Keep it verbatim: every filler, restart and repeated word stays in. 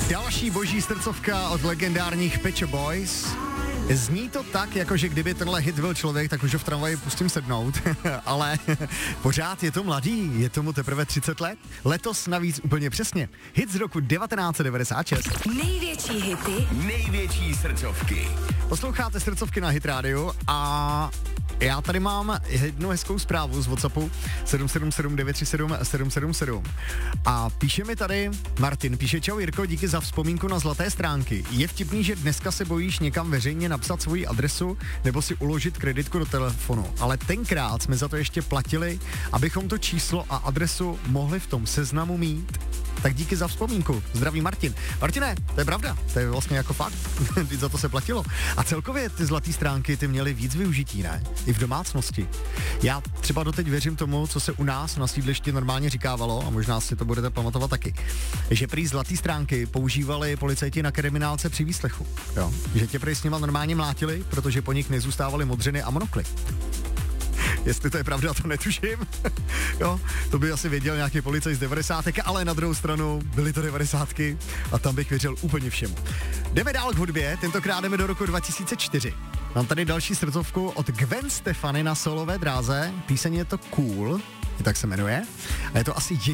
Další boží srdcovka od legendárních Pet Shop Boys. Zní to tak, jako že kdyby tenhle hit byl člověk, tak už ho v tramvaji pustím sednout, ale pořád je to mladý, je tomu teprve třicet let, letos navíc úplně přesně. Hit z roku devatenáct set devadesát šest. Největší hity, největší srdcovky. Posloucháte srdcovky na Hit Radio a já tady mám jednu hezkou zprávu z WhatsAppu sedm sedm sedm devět tři sedm sedm sedm sedm a píše mi tady Martin, píše: čau Jirko, díky za vzpomínku na zlaté stránky. Je vtipný, že dneska se bojíš někam veřejně napsat svoji adresu nebo si uložit kreditku do telefonu, ale tenkrát jsme za to ještě platili, abychom to číslo a adresu mohli v tom seznamu mít. Tak díky za vzpomínku. Zdraví Martin. Martine, to je pravda, to je vlastně jako fakt. Za to se platilo. A celkově ty zlaté stránky ty měly víc využití, ne? I v domácnosti. Já třeba doteď věřím tomu, co se u nás na sídlišti normálně říkávalo, a možná si to budete pamatovat taky, že prý zlaté stránky používali policajti na kriminálce při výslechu. Jo? Že tě prý s nima normálně mlátili, protože po nich nezůstávaly modřiny a monokly. Jestli to je pravda, to netuším. Jo, to by asi věděl nějaký policajt z devadesátek, ale na druhou stranu byly to devadesátky a tam bych věřil úplně všemu. Jdeme dál k hudbě, tentokrát jdeme do roku dva tisíce čtyři. Mám tady další srdcovku od Gwen Stefani na solové dráze, píseň je to Cool, tak se jmenuje, a je to asi